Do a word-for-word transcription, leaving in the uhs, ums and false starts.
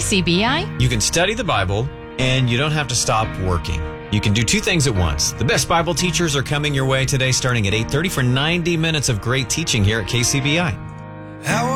C B I? You can study the Bible, and you don't have to stop working. You can do two things at once. The best Bible teachers are coming your way today starting at eight thirty for ninety minutes of great teaching here at K C B I.